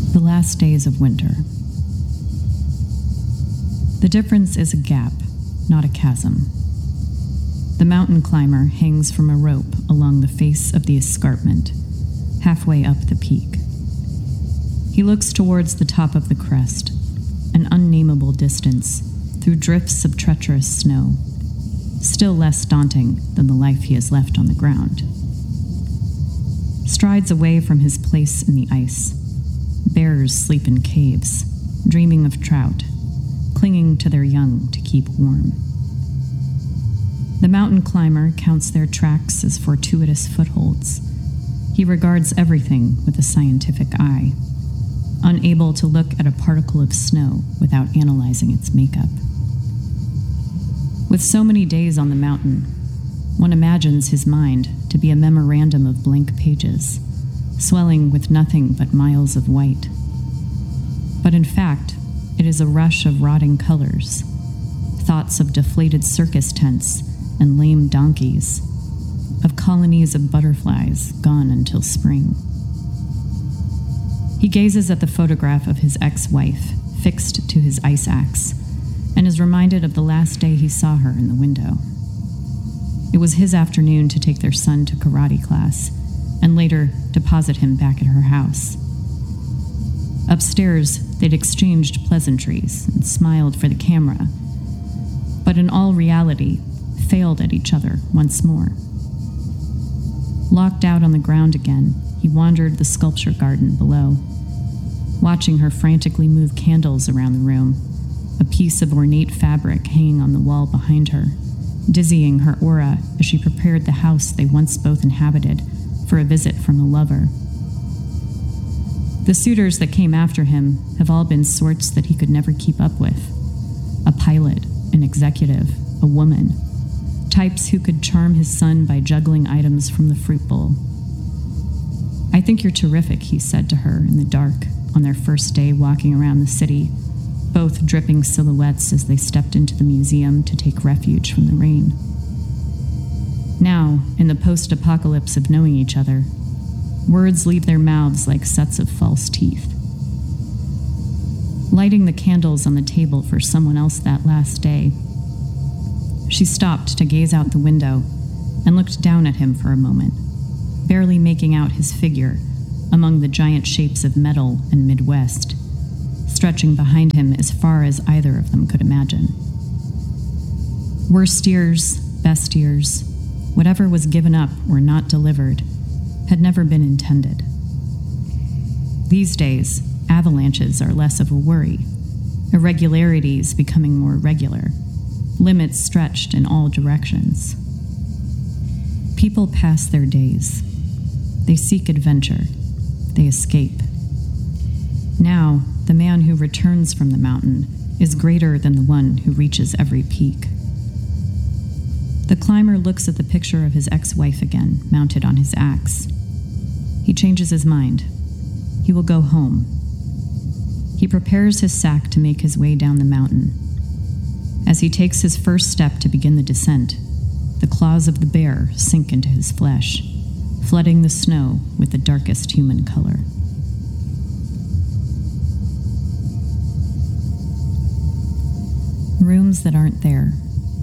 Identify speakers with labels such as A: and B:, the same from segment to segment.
A: The last days of winter. The difference is a gap, not a chasm. The mountain climber hangs from a rope along the face of the escarpment, halfway up the peak. He looks towards the top of the crest, an unnameable distance, through drifts of treacherous snow, still less daunting than the life he has left on the ground. Strides away from his place in the ice, bears sleep in caves, dreaming of trout, clinging to their young to keep warm. The mountain climber counts their tracks as fortuitous footholds. He regards everything with a scientific eye, unable to look at a particle of snow without analyzing its makeup. With so many days on the mountain, one imagines his mind to be a memorandum of blank pages, swelling with nothing but miles of white. But in fact, it is a rush of rotting colors, thoughts of deflated circus tents and lame donkeys, of colonies of butterflies gone until spring. He gazes at the photograph of his ex-wife, fixed to his ice axe, and is reminded of the last day he saw her in the window. It was his afternoon to take their son to karate class, and later deposit him back at her house. Upstairs, they'd exchanged pleasantries and smiled for the camera, but in all reality, failed at each other once more. Locked out on the ground again, he wandered the sculpture garden below, watching her frantically move candles around the room, a piece of ornate fabric hanging on the wall behind her, dizzying her aura as she prepared the house they once both inhabited for a visit from a lover. The suitors that came after him have all been sorts that he could never keep up with. A pilot, an executive, a woman. Types who could charm his son by juggling items from the fruit bowl. "I think you're terrific," he said to her in the dark on their first day walking around the city, both dripping silhouettes as they stepped into the museum to take refuge from the rain. Now, in the post-apocalypse of knowing each other, words leave their mouths like sets of false teeth. Lighting the candles on the table for someone else that last day, she stopped to gaze out the window and looked down at him for a moment, barely making out his figure among the giant shapes of metal and Midwest, stretching behind him as far as either of them could imagine. Worst years, best years, whatever was given up or not delivered, had never been intended. These days, avalanches are less of a worry, irregularities becoming more regular, limits stretched in all directions. People pass their days. They seek adventure. They escape. Now, the man who returns from the mountain is greater than the one who reaches every peak. The climber looks at the picture of his ex-wife again, mounted on his axe. He changes his mind. He will go home. He prepares his sack to make his way down the mountain. As he takes his first step to begin the descent, the claws of the bear sink into his flesh, flooding the snow with the darkest human color. Rooms that aren't there.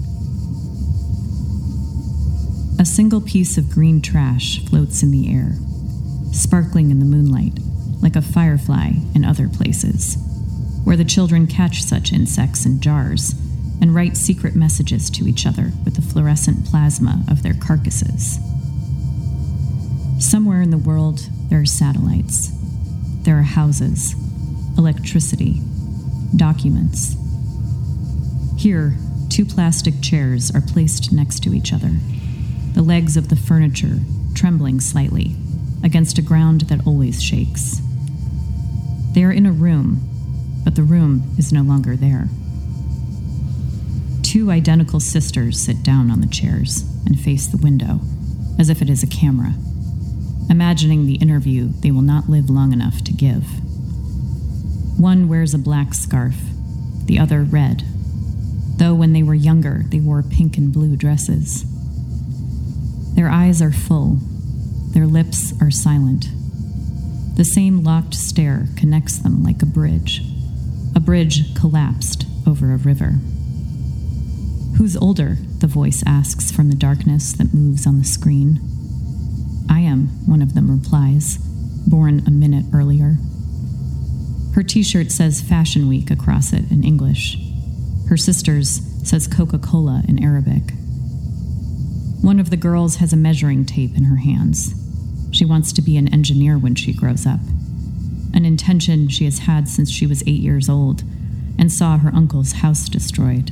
A: A single piece of green trash floats in the air, sparkling in the moonlight, like a firefly in other places, where the children catch such insects in jars and write secret messages to each other with the fluorescent plasma of their carcasses. Somewhere in the world, there are satellites. There are houses, electricity, documents. Here, 2 plastic chairs are placed next to each other, the legs of the furniture trembling slightly against a ground that always shakes. They are in a room, but the room is no longer there. 2 identical sisters sit down on the chairs and face the window, as if it is a camera, imagining the interview they will not live long enough to give. One wears a black scarf, the other red, though when they were younger they wore pink and blue dresses. Their eyes are full, their lips are silent. The same locked stair connects them like a bridge collapsed over a river. Who's older? The voice asks from the darkness that moves on the screen. I am, one of them replies, born a minute earlier. Her t-shirt says Fashion Week across it in English. Her sister's says Coca-Cola in Arabic. One of the girls has a measuring tape in her hands. She wants to be an engineer when she grows up, an intention she has had since she was 8 years old and saw her uncle's house destroyed.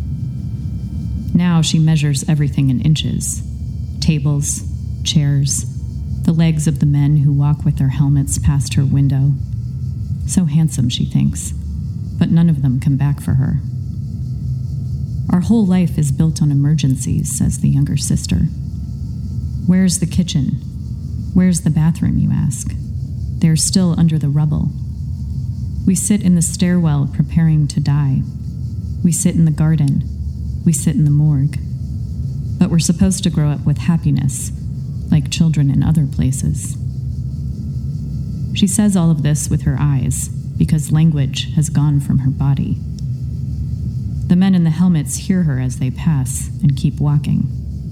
A: Now she measures everything in inches: tables, chairs, the legs of the men who walk with their helmets past her window. So handsome, she thinks, but none of them come back for her. Our whole life is built on emergencies, says the younger sister. Where's the kitchen? Where's the bathroom, you ask? They're still under the rubble. We sit in the stairwell preparing to die. We sit in the garden. We sit in the morgue. But we're supposed to grow up with happiness, like children in other places. She says all of this with her eyes, because language has gone from her body. The men in the helmets hear her as they pass and keep walking.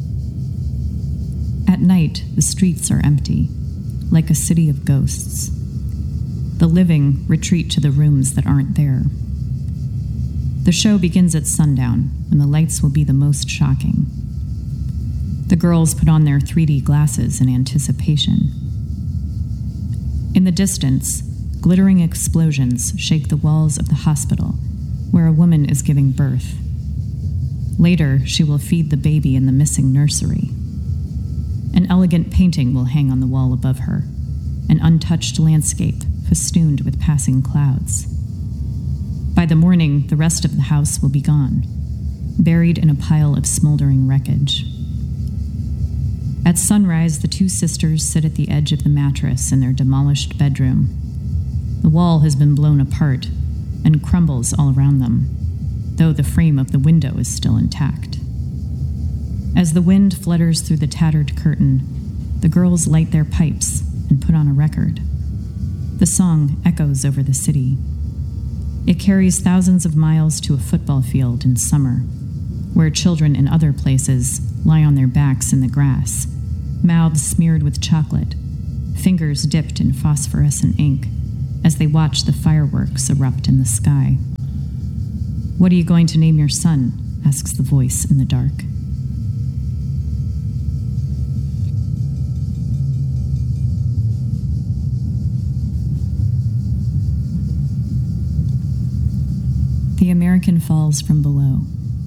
A: At night, the streets are empty, like a city of ghosts. The living retreat to the rooms that aren't there. The show begins at sundown, when the lights will be the most shocking. The girls put on their 3D glasses in anticipation. In the distance, glittering explosions shake the walls of the hospital, where a woman is giving birth. Later, she will feed the baby in the missing nursery. An elegant painting will hang on the wall above her, an untouched landscape festooned with passing clouds. By the morning, the rest of the house will be gone, buried in a pile of smoldering wreckage. At sunrise, the two sisters sit at the edge of the mattress in their demolished bedroom. The wall has been blown apart and crumbles all around them, though the frame of the window is still intact. As the wind flutters through the tattered curtain, the girls light their pipes and put on a record. The song echoes over the city. It carries thousands of miles to a football field in summer, where children in other places lie on their backs in the grass, mouths smeared with chocolate, fingers dipped in phosphorescent ink, as they watch the fireworks erupt in the sky. What are you going to name your son? Asks the voice in the dark. The American falls from below.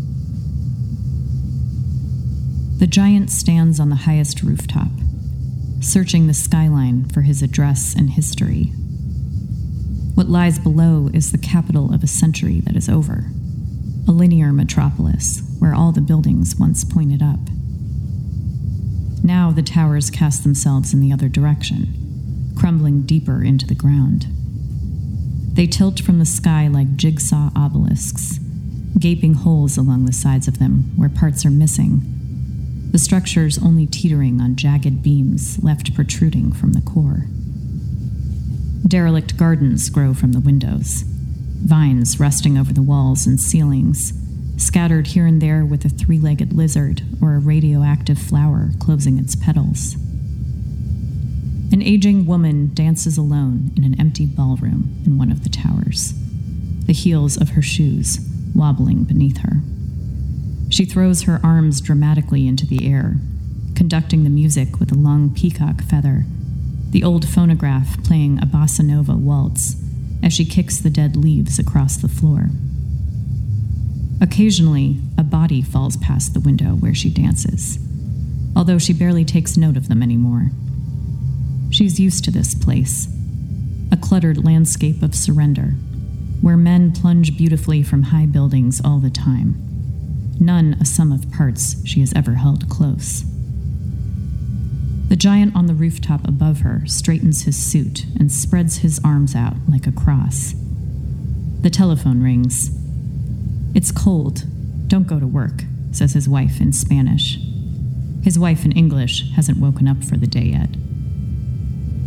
A: The giant stands on the highest rooftop, searching the skyline for his address and history. What lies below is the capital of a century that is over, a linear metropolis where all the buildings once pointed up. Now the towers cast themselves in the other direction, crumbling deeper into the ground. They tilt from the sky like jigsaw obelisks, gaping holes along the sides of them where parts are missing, the structures only teetering on jagged beams left protruding from the core. Derelict gardens grow from the windows, vines rusting over the walls and ceilings, scattered here and there with a three-legged lizard or a radioactive flower closing its petals. An aging woman dances alone in an empty ballroom in one of the towers, the heels of her shoes wobbling beneath her. She throws her arms dramatically into the air, conducting the music with a long peacock feather, the old phonograph playing a bossa nova waltz as she kicks the dead leaves across the floor. Occasionally, a body falls past the window where she dances, although she barely takes note of them anymore. She's used to this place, a cluttered landscape of surrender, where men plunge beautifully from high buildings all the time, none a sum of parts she has ever held close. The giant on the rooftop above her straightens his suit and spreads his arms out like a cross. The telephone rings. "It's cold. Don't go to work," says his wife in Spanish. His wife in English hasn't woken up for the day yet. A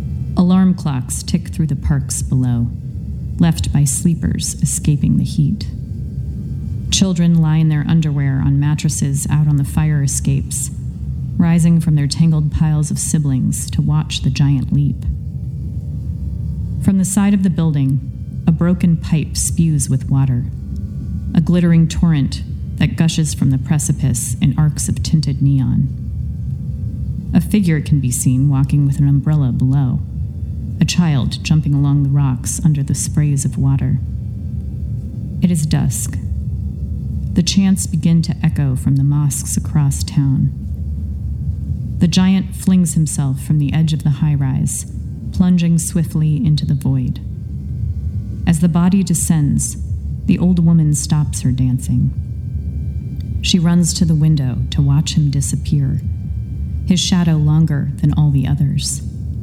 A: Alarm clocks tick through the parks below, left by sleepers escaping the heat. Children lie in their underwear on mattresses out on the fire escapes, rising from their tangled piles of siblings to watch the giant leap. From the side of the building, a broken pipe spews with water, a glittering torrent that gushes from the precipice in arcs of tinted neon. A figure can be seen walking with an umbrella below, a child jumping along the rocks under the sprays of water. It is dusk. The chants begin to echo from the mosques across town. The giant flings himself from the edge of the high-rise, plunging swiftly into the void. As the body descends, the old woman stops her dancing. She runs to the window to watch him disappear, his shadow longer than all the others.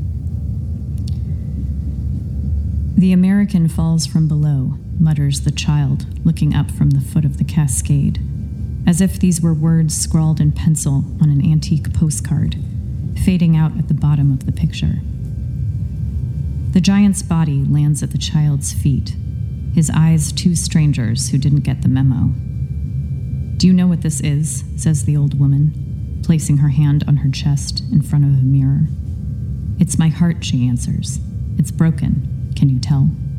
A: The American falls from below, mutters the child, looking up from the foot of the cascade, as if these were words scrawled in pencil on an antique postcard, fading out at the bottom of the picture. The giant's body lands at the child's feet, his eyes two strangers who didn't get the memo. "Do you know what this is?" says the old woman, placing her hand on her chest in front of a mirror. "It's my heart," she answers. "It's broken. Can you tell?"